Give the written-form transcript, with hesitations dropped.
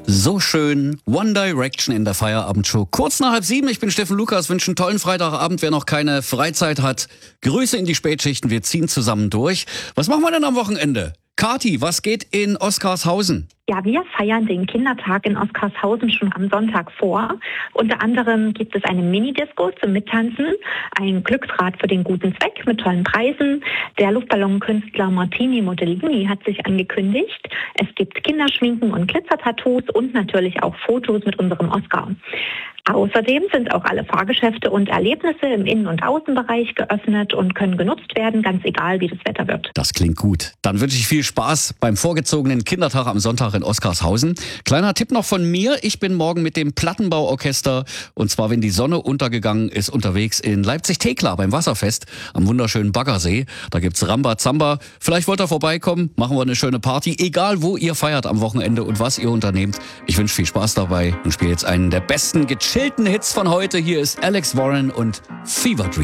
So schön. One Direction in der Feierabendshow. Kurz nach 6:30. Ich bin Steffen Lukas. Wünsche einen tollen Freitagabend. Wer noch keine Freizeit hat, Grüße in die Spätschichten. Wir ziehen zusammen durch. Was machen wir denn am Wochenende? Kathi, was geht in Oskarshausen? Ja, wir feiern den Kindertag in Oskarshausen schon am Sonntag vor. Unter anderem gibt es eine Mini-Disco zum Mittanzen, ein Glücksrad für den guten Zweck mit tollen Preisen. Der Luftballonkünstler Martini Modellini hat sich angekündigt. Es gibt Kinderschminken und Glitzertattoos und natürlich auch Fotos mit unserem Oscar. Außerdem sind auch alle Fahrgeschäfte und Erlebnisse im Innen- und Außenbereich geöffnet und können genutzt werden, ganz egal wie das Wetter wird. Das klingt gut. Dann wünsche ich viel Spaß beim vorgezogenen Kindertag am Sonntag in Oskarshausen. Kleiner Tipp noch von mir. Ich bin morgen mit dem Plattenbauorchester, und zwar, wenn die Sonne untergegangen ist, unterwegs in Leipzig-Thekla beim Wasserfest am wunderschönen Baggersee. Da gibt's Rambazamba. Vielleicht wollt ihr vorbeikommen, machen wir eine schöne Party. Egal, wo ihr feiert am Wochenende und was ihr unternehmt. Ich wünsche viel Spaß dabei und spiele jetzt einen der besten gechillten Hits von heute. Hier ist Alex Warren und Fever Dream.